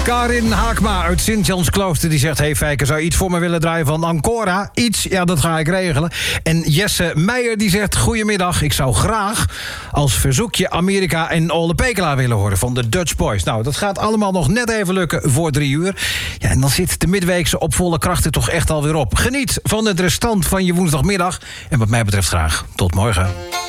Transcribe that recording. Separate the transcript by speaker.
Speaker 1: Karin Haakma uit Sint-Jansklooster die zegt... hey Fijke, zou je iets voor me willen draaien van Ancora? Iets? Ja, dat ga ik regelen. En Jesse Meijer die zegt... goedemiddag, ik zou graag als verzoekje Amerika en Ole Pekela willen horen... van de Dutch Boys. Nou, dat gaat allemaal nog net even lukken voor 3 uur. Ja, en dan zit de midweekse op volle krachten toch echt alweer op. Geniet van het restant van je woensdagmiddag. En wat mij betreft graag tot morgen.